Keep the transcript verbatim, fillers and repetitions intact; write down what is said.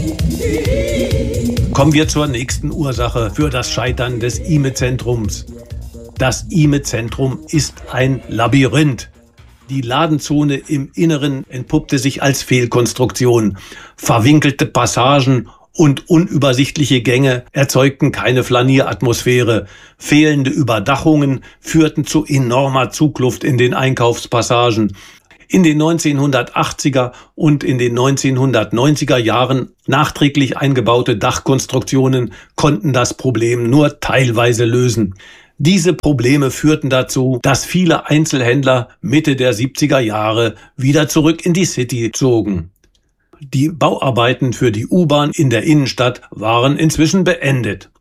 Kommen wir zur nächsten Ursache für das Scheitern des I M E-Zentrums. Das I M E-Zentrum ist ein Labyrinth. Die Ladenzone im Inneren entpuppte sich als Fehlkonstruktion. Verwinkelte Passagen und unübersichtliche Gänge erzeugten keine Flanieratmosphäre. Fehlende Überdachungen führten zu enormer Zugluft in den Einkaufspassagen. In den neunzehnhundertachtziger und in den neunzehnhundertneunziger Jahren nachträglich eingebaute Dachkonstruktionen konnten das Problem nur teilweise lösen. Diese Probleme führten dazu, dass viele Einzelhändler Mitte der siebziger Jahre wieder zurück in die City zogen. Die Bauarbeiten für die U-Bahn in der Innenstadt waren inzwischen beendet.